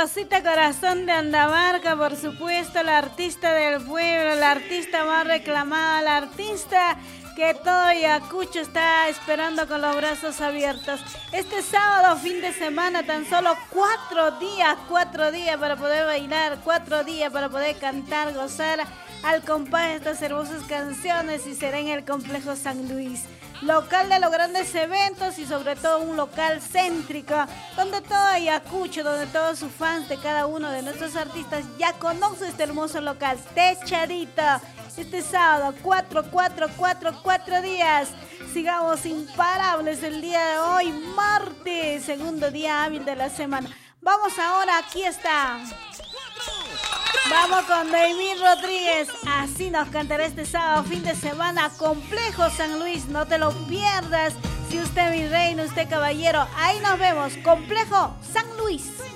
Rosita Corazón de Andamarca, por supuesto, la artista del pueblo, la artista más reclamada, la artista que todo Ayacucho está esperando con los brazos abiertos. Este sábado, fin de semana, tan solo 4 días para poder bailar, 4 días para poder cantar, gozar al compás de estas hermosas canciones, y será en el Complejo San Luis, local de los grandes eventos y sobre todo un local céntrico donde todo Ayacucho, donde todos sus fans de cada uno de nuestros artistas ya conocen este hermoso local, Techadito. Este sábado, 4 días. Sigamos imparables el día de hoy, martes, segundo día hábil de la semana. Vamos ahora, aquí está. Vamos con David Rodríguez. Así nos cantará este sábado, fin de semana, Complejo San Luis. No te lo pierdas. Si usted mi reina, usted caballero, ahí nos vemos. Complejo San Luis.